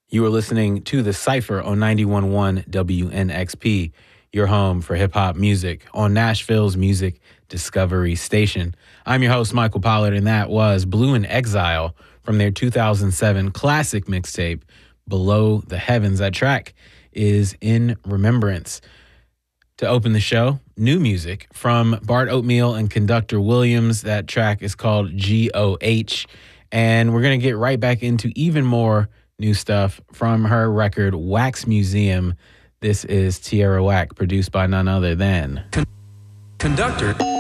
You are listening to The Cypher on 91.1 WNXP, your home for hip-hop music on Nashville's music discovery station. I'm your host, Michael Pollard, and that was Blue in Exile from their 2007 classic mixtape, Below the Heavens. That track is In Remembrance. To open the show, new music from Bart Oatmeal and Conductor Williams. That track is called G.O.H., and we're going to get right back into even more new stuff from her record, Wax Museum. This is Tierra Whack, produced by none other than Conductor.